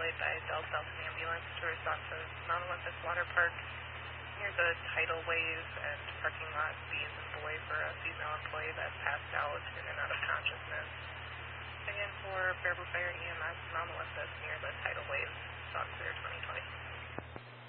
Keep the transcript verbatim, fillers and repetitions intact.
deployed by Bell South Ambulance to respond to Mount Olympus Water Park near the tidal wave and parking